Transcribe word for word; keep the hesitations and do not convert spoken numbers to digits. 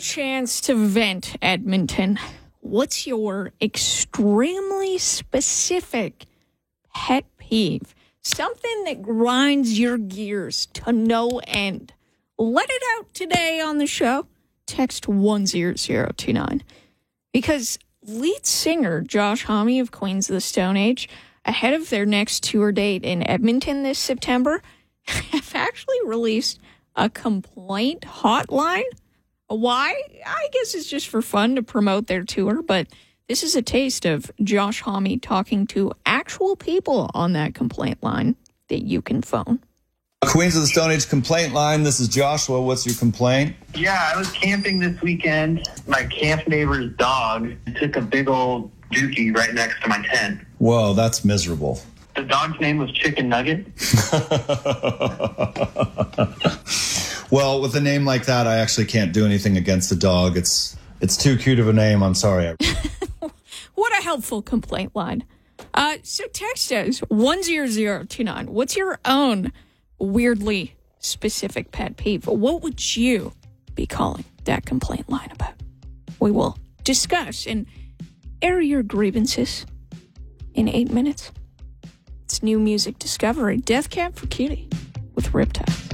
chance to vent, Edmonton, what's your extremely specific pet peeve? Something that grinds your gears to no end. Let it out today on the show. Text one zero zero two nine. Because lead singer Josh Homme of Queens of the Stone Age, ahead of their next tour date in Edmonton this September, have actually released a complaint hotline. Why? I guess it's just for fun to promote their tour, but this is a taste of Josh Homme talking to actual people on that complaint line that you can phone. Queens of the Stone Age complaint line. This is Joshua. What's your complaint? Yeah, I was camping this weekend. My camp neighbor's dog took a big old dookie right next to my tent. Whoa, that's miserable. The dog's name was Chicken Nugget. Well, with a name like that, I actually can't do anything against the dog. It's it's too cute of a name. I'm sorry. What a helpful complaint line. Uh, so text us one zero zero two nine. What's your own weirdly specific pet peeve? What would you be calling that complaint line about? We will discuss and air your grievances in eight minutes. It's new music discovery. Death Cab for Cutie with Riptide.